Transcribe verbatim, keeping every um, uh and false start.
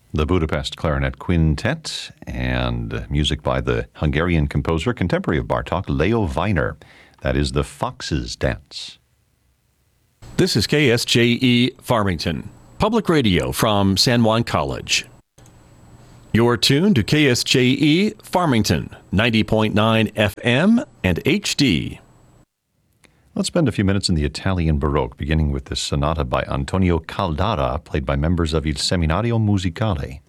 the Budapest Clarinet Quintet, and music by the Hungarian composer, contemporary of Bartók, Leo Weiner. That is the Fox's Dance. This is K S J E Farmington, public radio from San Juan College. You're tuned to K S J E Farmington, ninety point nine F M and H D. Let's spend a few minutes in the Italian Baroque, beginning with this sonata by Antonio Caldara, played by members of Il Seminario Musicale.